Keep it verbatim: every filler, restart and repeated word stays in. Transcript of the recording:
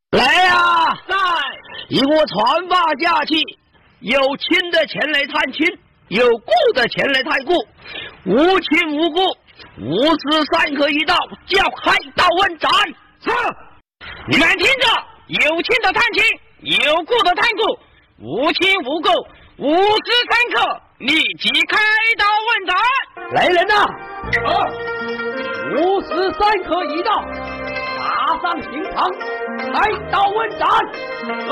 来呀！ 在， 以我传话下去，有亲的前来探亲，有故的前来探故，无亲无故，无私三合一道，叫开刀问斩。 是， 你们听着，有亲的探亲，有故的探故，无亲无故，无私三刻，立即开刀问斩。 来人呐！ 啊！ 无私三合一道，打上刑场，开刀问斩。